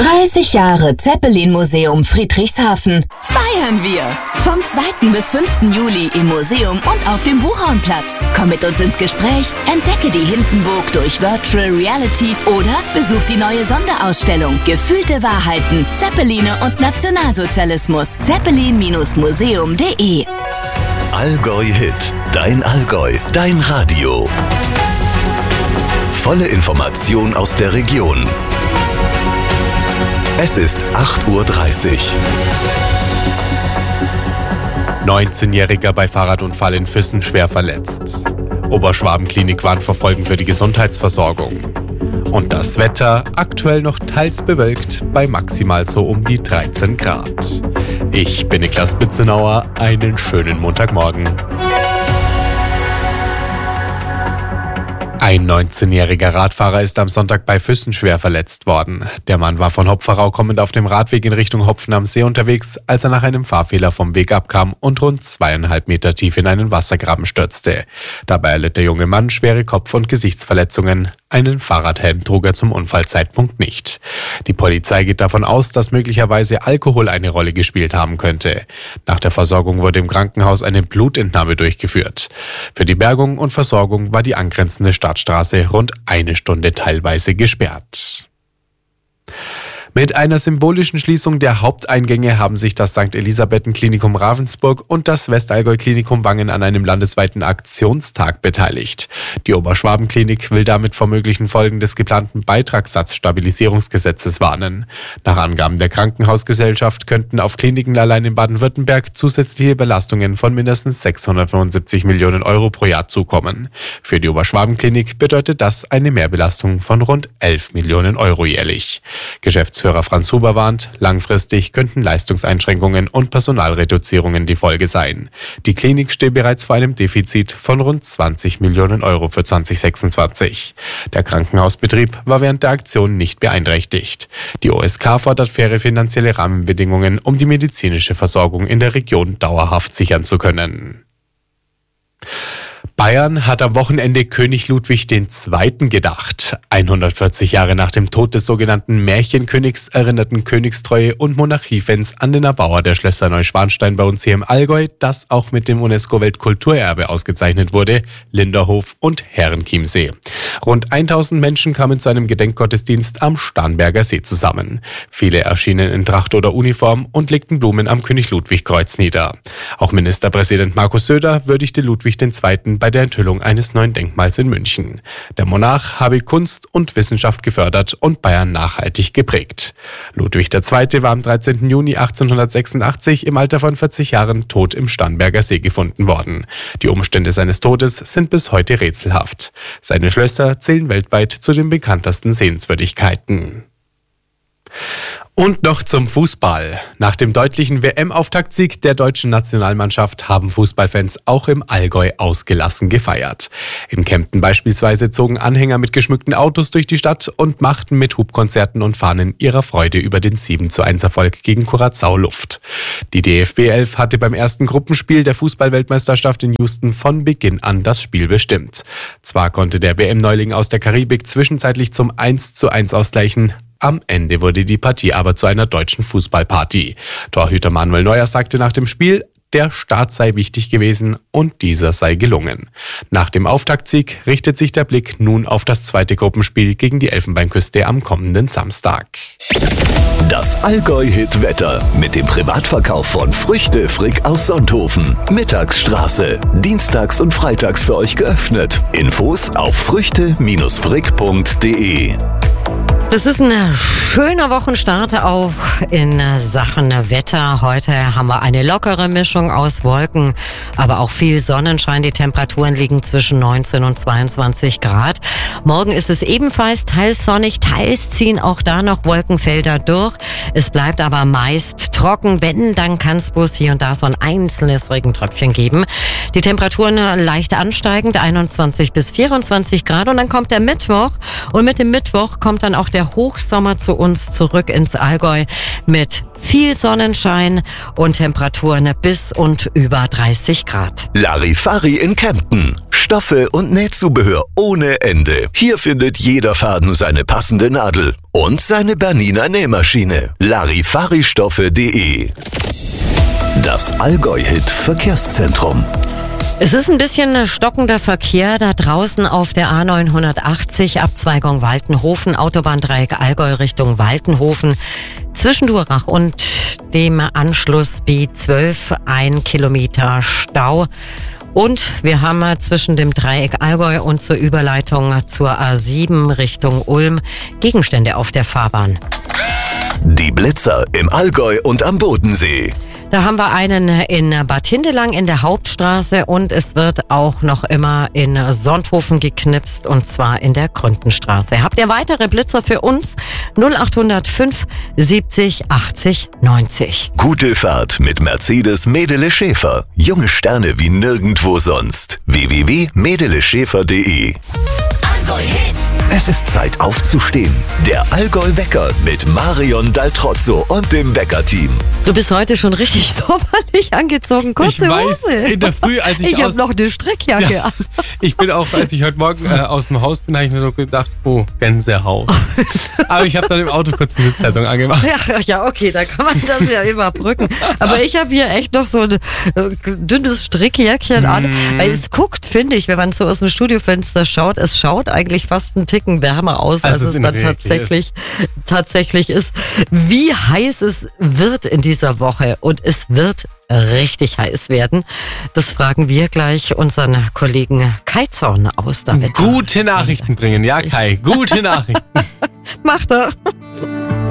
30 Jahre Zeppelin-Museum Friedrichshafen. Feiern wir! Vom 2. bis 5. Juli im Museum und auf dem Buchhornplatz. Komm mit uns ins Gespräch, entdecke die Hindenburg durch Virtual Reality oder besuch die neue Sonderausstellung Gefühlte Wahrheiten, Zeppeline und Nationalsozialismus. Zeppelin-museum.de. Allgäu Hit. Dein Allgäu. Dein Radio. Volle Information aus der Region. Es ist 8:30 Uhr. 19-Jähriger bei Fahrradunfall in Füssen schwer verletzt. Oberschwabenklinik warnt vor Folgen für die Gesundheitsversorgung. Und das Wetter aktuell noch teils bewölkt bei maximal so um die 13 Grad. Ich bin Niklas Bitzenauer, einen schönen Montagmorgen. Ein 19-jähriger Radfahrer ist am Sonntag bei Füssen schwer verletzt worden. Der Mann war von Hopferau kommend auf dem Radweg in Richtung Hopfen am See unterwegs, als er nach einem Fahrfehler vom Weg abkam und rund 2,5 Meter tief in einen Wassergraben stürzte. Dabei erlitt der junge Mann schwere Kopf- und Gesichtsverletzungen. Einen Fahrradhelm trug er zum Unfallzeitpunkt nicht. Die Polizei geht davon aus, dass möglicherweise Alkohol eine Rolle gespielt haben könnte. Nach der Versorgung wurde im Krankenhaus eine Blutentnahme durchgeführt. Für die Bergung und Versorgung war die angrenzende Stadtstraße rund 1 Stunde teilweise gesperrt. Mit einer symbolischen Schließung der Haupteingänge haben sich das St. Elisabethen-Klinikum Ravensburg und das Westallgäu-Klinikum Wangen an einem landesweiten Aktionstag beteiligt. Die Oberschwabenklinik will damit vor möglichen Folgen des geplanten Beitragssatzstabilisierungsgesetzes warnen. Nach Angaben der Krankenhausgesellschaft könnten auf Kliniken allein in Baden-Württemberg zusätzliche Belastungen von mindestens 675 Millionen Euro pro Jahr zukommen. Für die Oberschwabenklinik bedeutet das eine Mehrbelastung von rund 11 Millionen Euro jährlich. Geschäftsführer Franz Huber warnt, langfristig könnten Leistungseinschränkungen und Personalreduzierungen die Folge sein. Die Klinik steht bereits vor einem Defizit von rund 20 Millionen Euro für 2026. Der Krankenhausbetrieb war während der Aktion nicht beeinträchtigt. Die OSK fordert faire finanzielle Rahmenbedingungen, um die medizinische Versorgung in der Region dauerhaft sichern zu können. Bayern hat am Wochenende König Ludwig II. Gedacht. 140 Jahre nach dem Tod des sogenannten Märchenkönigs erinnerten Königstreue und Monarchiefans an den Erbauer der Schlösser Neuschwanstein bei uns hier im Allgäu, das auch mit dem UNESCO-Weltkulturerbe ausgezeichnet wurde, Linderhof und Herrenchiemsee. Rund 1000 Menschen kamen zu einem Gedenkgottesdienst am Starnberger See zusammen. Viele erschienen in Tracht oder Uniform und legten Blumen am König-Ludwig-Kreuz nieder. Auch Ministerpräsident Markus Söder würdigte Ludwig II. Bei der Enthüllung eines neuen Denkmals in München. Der Monarch habe Kunst und Wissenschaft gefördert und Bayern nachhaltig geprägt. Ludwig II. War am 13. Juni 1886 im Alter von 40 Jahren tot im Starnberger See gefunden worden. Die Umstände seines Todes sind bis heute rätselhaft. Seine Schlösser zählen weltweit zu den bekanntesten Sehenswürdigkeiten. Und noch zum Fußball. Nach dem deutlichen WM-Auftaktsieg der deutschen Nationalmannschaft haben Fußballfans auch im Allgäu ausgelassen gefeiert. In Kempten beispielsweise zogen Anhänger mit geschmückten Autos durch die Stadt und machten mit Hubkonzerten und Fahnen ihrer Freude über den 7:1 gegen Curaçao Luft. Die DFB 11 hatte beim ersten Gruppenspiel der Fußball-Weltmeisterschaft in Houston von Beginn an das Spiel bestimmt. Zwar konnte der WM-Neuling aus der Karibik zwischenzeitlich zum 1:1 ausgleichen. Am Ende wurde die Partie aber zu einer deutschen Fußballparty. Torhüter Manuel Neuer sagte nach dem Spiel, der Start sei wichtig gewesen und dieser sei gelungen. Nach dem Auftaktsieg richtet sich der Blick nun auf das zweite Gruppenspiel gegen die Elfenbeinküste am kommenden Samstag. Das Allgäu-Hit-Wetter mit dem Privatverkauf von Früchte Frick aus Sonthofen. Mittagsstraße. Dienstags und freitags für euch geöffnet. Infos auf früchte-frick.de. Das ist ein schöner Wochenstart auch in Sachen Wetter. Heute haben wir eine lockere Mischung aus Wolken, aber auch viel Sonnenschein. Die Temperaturen liegen zwischen 19 und 22 Grad. Morgen ist es ebenfalls teils sonnig, teils ziehen auch da noch Wolkenfelder durch. Es bleibt aber meist trocken. Wenn, dann kann es bloß hier und da so ein einzelnes Regentröpfchen geben. Die Temperaturen leicht ansteigend, 21 bis 24 Grad. Und dann kommt der Mittwoch. Und mit dem Mittwoch kommt dann auch der Hochsommer zu uns zurück ins Allgäu. mit viel Sonnenschein und Temperaturen bis und über 30 Grad. Larifari in Kempten. Stoffe und Nähzubehör ohne Ende. Hier findet jeder Faden seine passende Nadel und seine Bernina Nähmaschine. Larifaristoffe.de. Das Allgäu-Hit Verkehrszentrum. Es ist ein bisschen stockender Verkehr da draußen auf der A980, Abzweigung Waltenhofen, Autobahndreieck Allgäu Richtung Waltenhofen. Zwischen Durach und dem Anschluss B12 1 Kilometer Stau. Und wir haben zwischen dem Dreieck Allgäu und zur Überleitung zur A7 Richtung Ulm Gegenstände auf der Fahrbahn. Die Blitzer im Allgäu und am Bodensee. Da haben wir einen in Bad Hindelang in der Hauptstraße und es wird auch noch immer in Sonthofen geknipst und zwar in der Gründenstraße. Habt ihr weitere Blitzer für uns? 0805 70 80 90. Gute Fahrt mit Mercedes Medele Schäfer. Junge Sterne wie nirgendwo sonst. www.medeleschäfer.de. Allgäu-Hit. Es ist Zeit aufzustehen. Der Allgäu-Wecker mit Marion Daltrozzo und dem Wecker-Team. Du bist heute schon richtig sommerlich angezogen. Kurze Ich weiß, Hose. in der Früh, als Ich habe noch eine Strickjacke an. Ich bin auch, als ich heute Morgen aus dem Haus bin, habe ich mir so gedacht, oh, Gänsehaut. Aber ich habe dann im Auto kurz die Sitzheizung angemacht. Ja, okay, da kann man das ja überbrücken. Aber ich habe hier echt noch so ein dünnes Strickjäckchen an. Weil es guckt, finde ich, wenn man so aus dem Studiofenster schaut, es schaut eigentlich fast einen Ticken wärmer aus, als es dann tatsächlich ist. Wie heiß es wird in dieser Woche und es wird richtig heiß werden. Das fragen wir gleich unseren Kollegen Kai Zorn aus. Damit Gute Nachrichten bringen, ja Kai, gute Nachrichten. Macht er.